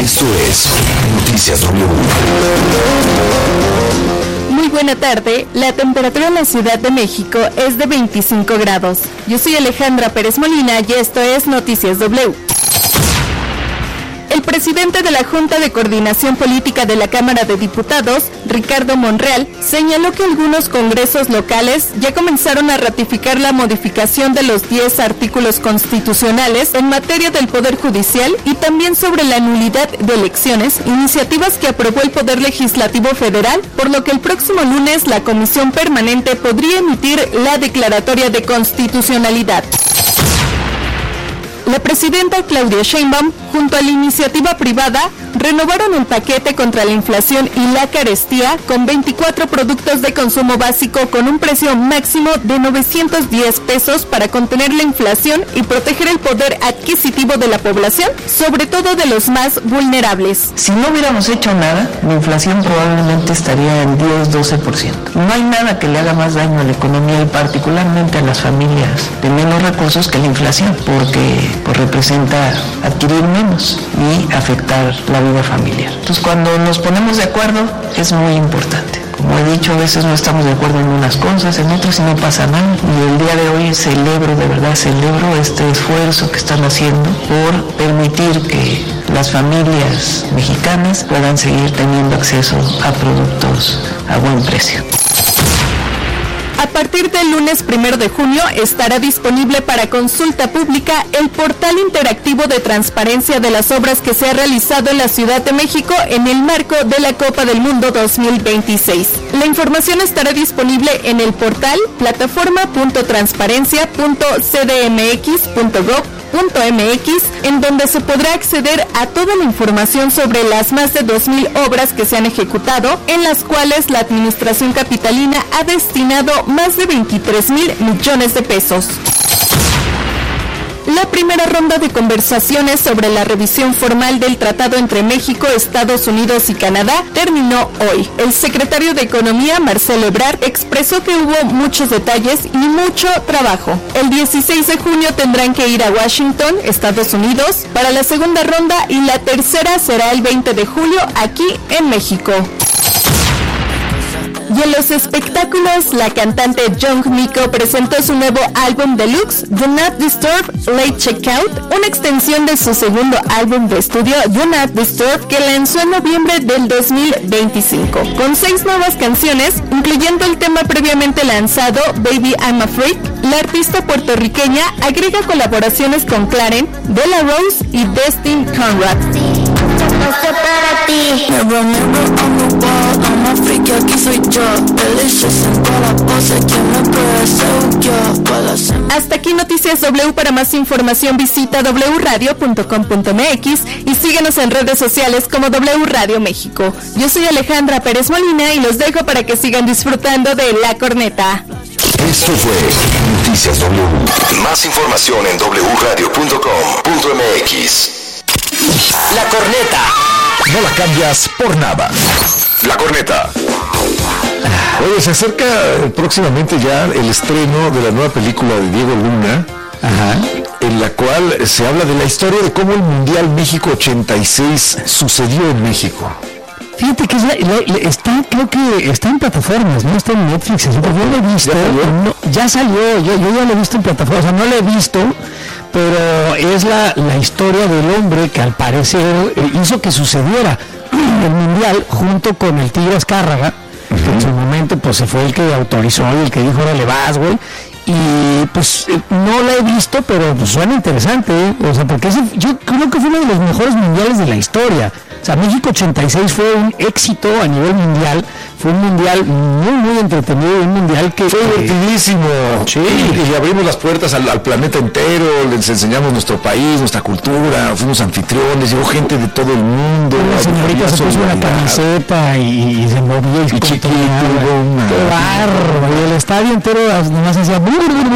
Esto es Noticias W. Muy buena tarde, la temperatura en la Ciudad de México es de 25 grados. Yo soy Alejandra Pérez Molina y esto es Noticias W. El presidente de la Junta de Coordinación Política de la Cámara de Diputados, Ricardo Monreal, señaló que algunos congresos locales ya comenzaron a ratificar la modificación de los 10 artículos constitucionales en materia del Poder Judicial y también sobre la nulidad de elecciones, iniciativas que aprobó el Poder Legislativo Federal, por lo que el próximo lunes la Comisión Permanente podría emitir la declaratoria de constitucionalidad. La presidenta Claudia Sheinbaum, junto a la iniciativa privada, renovaron el paquete contra la inflación y la carestía con 24 productos de consumo básico con un precio máximo de 910 pesos para contener la inflación y proteger el poder adquisitivo de la población, sobre todo de los más vulnerables. Si no hubiéramos hecho nada, la inflación probablemente estaría en 10-12%. No hay nada que le haga más daño a la economía y particularmente a las familias de menos recursos que la inflación, porque representa adquirir menos y afectar la vida familiar. Entonces, cuando nos ponemos de acuerdo es muy importante. Como he dicho, a veces no estamos de acuerdo en unas cosas, en otras no pasa nada. Y el día de hoy celebro este esfuerzo que están haciendo por permitir que las familias mexicanas puedan seguir teniendo acceso a productos a buen precio. A partir del lunes 1 de junio estará disponible para consulta pública el portal interactivo de transparencia de las obras que se ha realizado en la Ciudad de México en el marco de la Copa del Mundo 2026. La información estará disponible en el portal plataforma.transparencia.cdmx.gov.mx, en donde se podrá acceder a toda la información sobre las más de 2,000 obras que se han ejecutado, en las cuales la administración capitalina ha destinado más de 23,000 millones de pesos. La primera ronda de conversaciones sobre la revisión formal del tratado entre México, Estados Unidos y Canadá terminó hoy. El secretario de Economía, Marcelo Ebrard, expresó que hubo muchos detalles y mucho trabajo. El 16 de junio tendrán que ir a Washington, Estados Unidos, para la segunda ronda y la tercera será el 20 de julio aquí en México. Y en los espectáculos, la cantante Young Miko presentó su nuevo álbum deluxe, Do Not Disturb, Late Checkout, una extensión de su segundo álbum de estudio, Do Not Disturb, que lanzó en noviembre del 2025, con 6 nuevas canciones, incluyendo el tema previamente lanzado, Baby I'm a Freak. La artista puertorriqueña agrega colaboraciones con Clarence, Della Rose y Destin Conrad. Para ti. Hasta aquí Noticias W. Para más información visita wradio.com.mx y síguenos en redes sociales como W Radio México. Yo soy Alejandra Pérez Molina y los dejo para que sigan disfrutando de La Corneta. Esto fue Noticias W. Más información en wradio.com.mx. La Corneta. No la cambias por nada. La Corneta. Oye, se acerca próximamente ya el estreno de la nueva película de Diego Luna, en la cual se habla de la historia de cómo el Mundial México 86 sucedió en México. Fíjate que creo que está en plataformas, no está en Netflix, así, porque yo lo he visto. Ya salió, yo ya lo he visto en plataformas, o sea, no lo he visto, pero es la historia del hombre que al parecer hizo que sucediera el Mundial junto con el Tigre Azcárraga, que en su momento pues se fue el que autorizó y el que dijo, órale vas, güey. Y pues no la he visto, pero pues suena interesante, o sea, porque yo creo que fue uno de los mejores mundiales de la historia. O sea, México 86 fue un éxito a nivel mundial, fue un mundial muy entretenido, un mundial que... Fue divertidísimo, sí. Y abrimos las puertas al planeta entero, les enseñamos nuestro país, nuestra cultura, fuimos anfitriones, llegó gente de todo el mundo. La señorita se puso una camiseta y se movía y chiquito, qué bárbaro, y el estadio entero nomás hacía...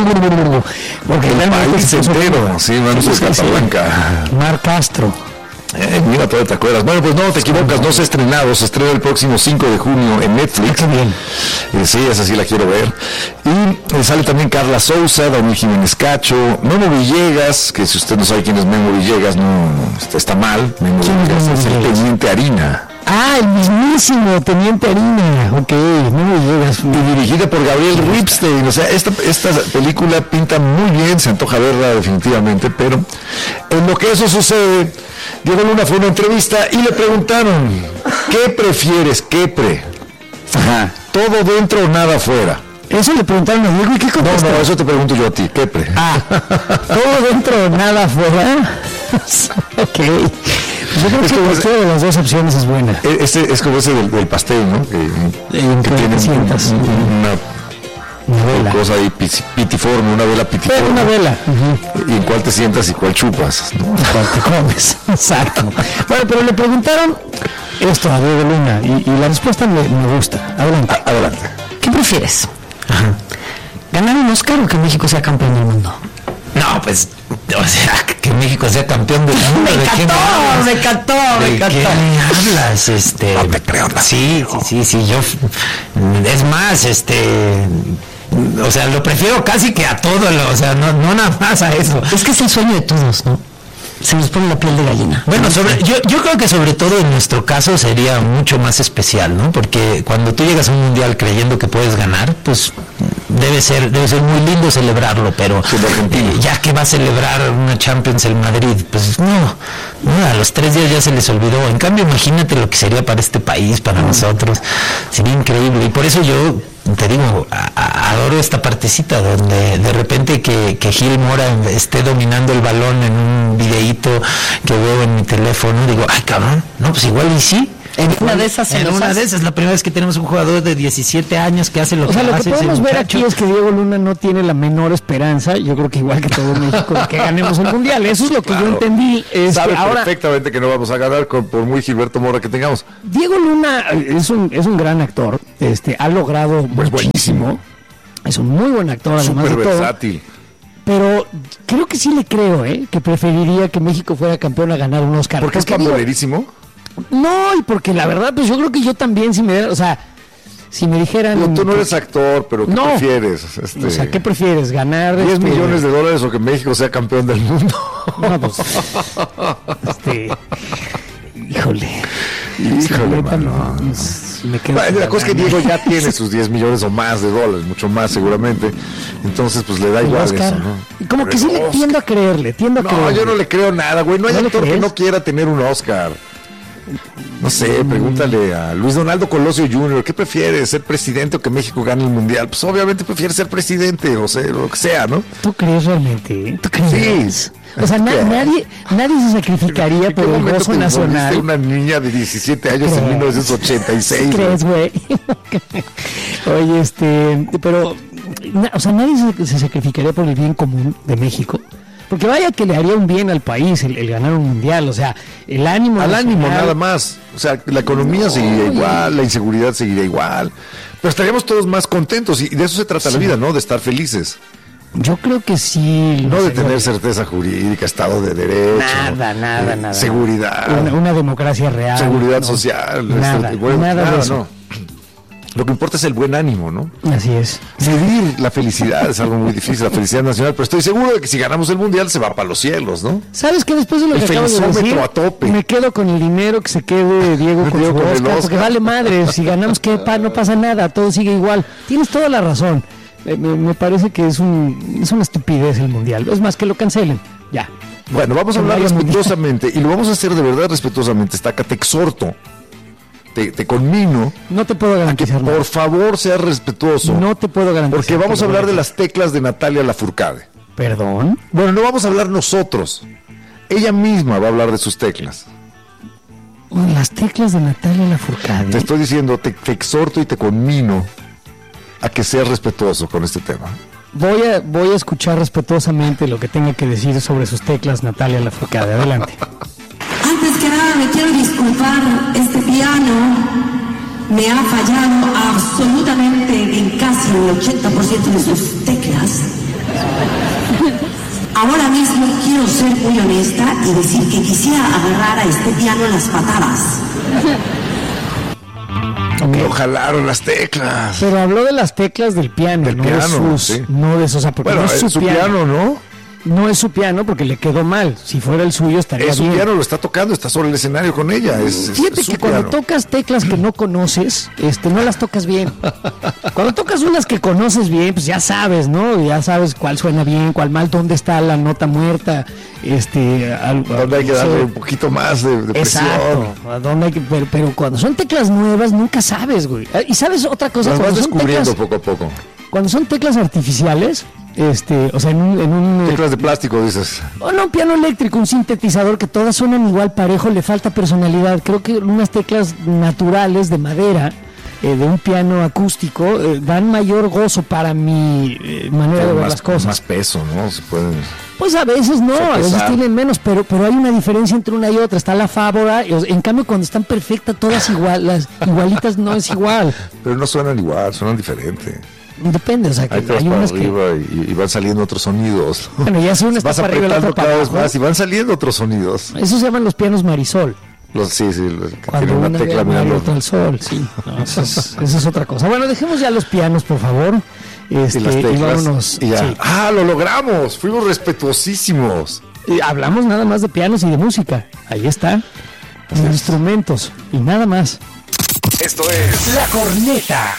Porque el país entero, sí, Manuel Escapablanca. Mar Castro. Mira, todavía te acuerdas. Bueno, pues no te equivocas, no se ha estrenado, se estrena el próximo 5 de junio en Netflix. Qué bien. Sí, esa sí la quiero ver. Y sale también Carla Souza, Daniel Jiménez Cacho, Memo Villegas, que si usted no sabe quién es Memo Villegas, no está mal. Memo Villegas es el Teniente Harina. Ah, el mismísimo Teniente Harina. Ok, Memo Villegas. Y dirigida por Gabriel Ripstein. O sea, esta película pinta muy bien, se antoja verla definitivamente, pero en lo que eso sucede, Diego Luna fue a una entrevista y le preguntaron, ¿qué prefieres, Kepre? Ajá. ¿Todo dentro o nada afuera? Eso le preguntaron a Diego y ¿qué contestó? No, eso te pregunto yo a ti, Kepre. ¿todo dentro o nada afuera? Ok. Yo creo que cualquiera de las dos opciones es buena. Es como ese del pastel, ¿no? Que tiene una vela. Cosa ahí pitiforme, una vela pitiforme. Una vela. Y en cuál te sientas y cuál chupas, ¿no? Cuál te comes. Exacto. Bueno, pero le preguntaron esto a Diego Luna y la respuesta me gusta. Adelante. ¿Qué prefieres? Ajá. ¿Ganar un Oscar o que México sea campeón del mundo? No, pues, o sea, que México sea campeón del mundo. Me encantó. ¿De qué hablas? No te creo nada. Sí, yo, es más, o sea, lo prefiero casi que a todo, o sea, no nada más a eso. Es que es el sueño de todos, ¿no? Se nos pone la piel de gallina. Bueno, yo creo que sobre todo en nuestro caso sería mucho más especial, ¿no? Porque cuando tú llegas a un mundial creyendo que puedes ganar, pues debe ser muy lindo celebrarlo, pero ya que va a celebrar una Champions el Madrid, pues no, a los 3 días ya se les olvidó. En cambio, imagínate lo que sería para este país, para nosotros, sería increíble. Y por eso yo te digo, adoro esta partecita donde de repente que Gil Mora esté dominando el balón en un videíto que veo en mi teléfono, digo, ay cabrón, no, pues igual y sí. En una de esas, la primera vez que tenemos un jugador de 17 años que hace lo que hace. O sea, lo que podemos ver aquí es que Diego Luna no tiene la menor esperanza, yo creo que igual que todo México, de que ganemos el mundial. Eso es lo que yo entendí. Sabe perfectamente que no vamos a ganar por muy Gilberto Mora que tengamos. Diego Luna es un gran actor, ha logrado muchísimo. Es un muy buen actor, además de todo. Súper versátil. Pero creo que sí le creo, que preferiría que México fuera campeón a ganar un Oscar. ¿Porque es pambolerísimo? No, y porque la verdad, pues yo creo que yo también, si me dijeran... No, tú no eres actor, pero ¿qué prefieres? O sea, ¿qué prefieres? ¿Ganar $10 millones o que México sea campeón del mundo? No, pues... Híjole, mano. La cosa es que Diego ya tiene sus $10 millones o más de dólares, mucho más seguramente. Entonces, pues le da igual eso, ¿no? Como que sí le tiendo a creerle. No, yo no le creo nada, güey. No hay actor que no quiera tener un Oscar. No sé, pregúntale a Luis Donaldo Colosio Jr., ¿qué prefiere, ser presidente o que México gane el mundial? Pues obviamente prefiere ser presidente, o sea, lo que sea, ¿no? ¿Tú crees realmente? ¿Tú crees? Sí. O sea, nadie se sacrificaría por el gozo nacional. Una niña de 17 años en 1986. ¿Qué crees, güey? Oye, pero, o sea, nadie se sacrificaría por el bien común de México. Porque vaya que le haría un bien al país el ganar un mundial, o sea, el ánimo... Al ánimo, nada más. O sea, la economía seguiría igual, la inseguridad seguiría igual, pero estaríamos todos más contentos y de eso se trata la vida, ¿no? De estar felices. Yo creo que sí. No de tener certeza jurídica, Estado de Derecho. Nada. Seguridad. Una democracia real. Seguridad social. Nada de eso. No. Lo que importa es el buen ánimo, ¿no? Así es. Medir la felicidad es algo muy difícil, la felicidad nacional, pero estoy seguro de que si ganamos el mundial se va para los cielos, ¿no? ¿Sabes qué? Después de lo que acabas de decir, a tope. Me quedo con el dinero, que se quede Diego con su Oscar, porque vale madre, si ganamos, no pasa nada, todo sigue igual. Tienes toda la razón. Me parece que es una estupidez el mundial. Es más, que lo cancelen, ya. Bueno, vamos a hablar respetuosamente, y lo vamos a hacer de verdad respetuosamente. Estaca, te exhorto. Te conmino. No te puedo garantizar. A que por favor seas respetuoso. No te puedo garantizar. Porque vamos a hablar de las teclas de Natalia Lafourcade. ¿Perdón? Bueno, no vamos a hablar nosotros. Ella misma va a hablar de sus teclas. Las teclas de Natalia Lafourcade. Te estoy diciendo, te exhorto y te conmino a que seas respetuoso con este tema. Voy a escuchar respetuosamente lo que tenga que decir sobre sus teclas Natalia Lafourcade. Adelante. Antes que nada me quiero disculpar, este piano me ha fallado absolutamente en casi el 80% de sus teclas. Ahora mismo quiero ser muy honesta y decir que quisiera agarrar a este piano en las patadas. No jalaron las teclas. Pero habló de las teclas del piano, del no piano, de sus, sí. no de esos, porque Bueno, no es su piano, ¿no? No es su piano porque le quedó mal. Si fuera el suyo estaría Es su bien. piano, lo está tocando, está sobre el escenario con ella. Fíjate que cuando tocas teclas que no conoces, no las tocas bien. Cuando tocas unas que conoces bien, pues ya sabes, ¿no? Ya sabes cuál suena bien, cuál mal, dónde está la nota muerta, donde hay que darle un poquito más de presión. Exacto. ¿Dónde hay que, pero cuando son teclas nuevas nunca sabes, güey. Y sabes otra cosa, las cuando vas son descubriendo teclas, poco a poco. Cuando son teclas artificiales, o sea, en un teclas de plástico, dices. O no, un piano eléctrico, un sintetizador que todas suenan igual parejo, le falta personalidad. Creo que unas teclas naturales de madera, de un piano acústico, dan mayor gozo para mi manera de ver las cosas. Más peso, ¿no? Se pueden. Pues a veces no, a veces tienen menos, pero hay una diferencia entre una y otra. Está la fábula, en cambio cuando están perfectas todas las igualitas no es igual. Pero no suenan igual, suenan diferente. Depende, o sea, que hay unas que y van saliendo otros sonidos. Bueno, ya si una está vas para arriba, la otra para cada vez abajo. más y van saliendo otros sonidos. Eso se llaman los pianos Marisol. Sí, Cuando una tecla mirando otra al sol, sí. No, esa es otra cosa. Bueno, dejemos ya los pianos, por favor. Y las teclas, y vámonos. Y ya. Sí. Lo logramos. Fuimos respetuosísimos. Y hablamos nada más de pianos y de música. Ahí está. Los instrumentos y nada más. Esto es La Corneta.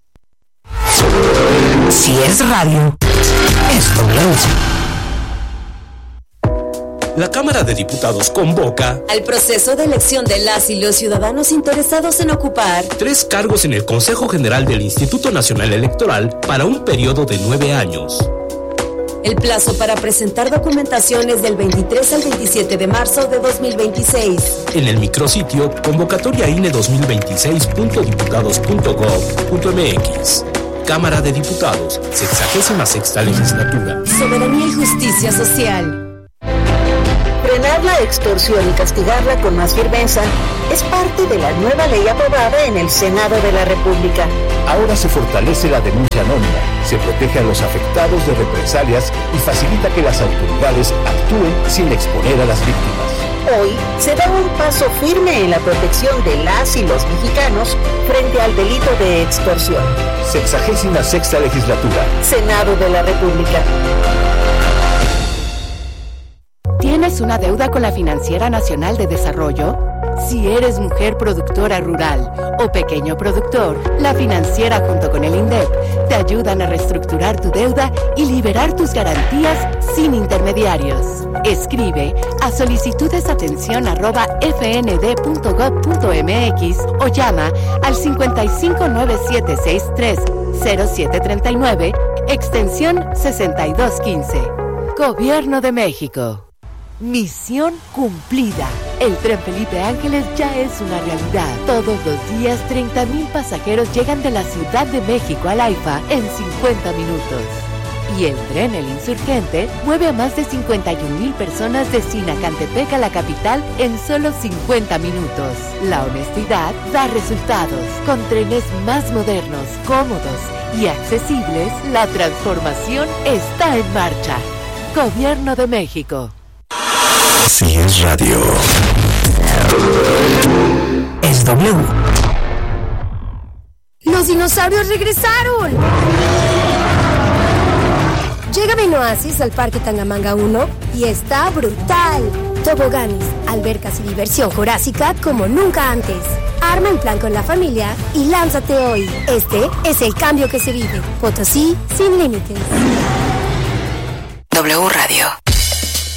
Si es radio, es W. La Cámara de Diputados convoca al proceso de elección de las y los ciudadanos interesados en ocupar 3 cargos en el Consejo General del Instituto Nacional Electoral para un periodo de 9 años. El plazo para presentar documentación es del 23 al 27 de marzo de 2026. En el micrositio convocatoriaine2026.diputados.gov.mx. Cámara de Diputados, 66ª Legislatura. Soberanía y justicia social. Frenar la extorsión y castigarla con más firmeza es parte de la nueva ley aprobada en el Senado de la República. Ahora se fortalece la denuncia anónima, se protege a los afectados de represalias y facilita que las autoridades actúen sin exponer a las víctimas. Hoy se da un paso firme en la protección de las y los mexicanos frente al delito de extorsión. 66ª Legislatura. Senado de la República. ¿Tienes una deuda con la Financiera Nacional de Desarrollo? Si eres mujer productora rural o pequeño productor, la Financiera junto con el INDEP te ayudan a reestructurar tu deuda y liberar tus garantías sin intermediarios. Escribe a solicitudesatención@fnd.gov.mx o llama al 5597630739, extensión 6215. Gobierno de México. Misión cumplida. El Tren Felipe Ángeles ya es una realidad. Todos los días 30,000 pasajeros llegan de la Ciudad de México al AIFA en 50 minutos. Y el tren El Insurgente mueve a más de 51,000 personas de Sinacantepec a la capital en solo 50 minutos. La honestidad da resultados. Con trenes más modernos, cómodos y accesibles, la transformación está en marcha. Gobierno de México. Si es radio, es W. ¡Los dinosaurios regresaron! Llega Benoasis al Parque Tangamanga 1 y está brutal. Toboganes, albercas y diversión jurásica como nunca antes. Arma un plan con la familia y lánzate hoy. Este es el cambio que se vive. Potosí sin límites. W Radio.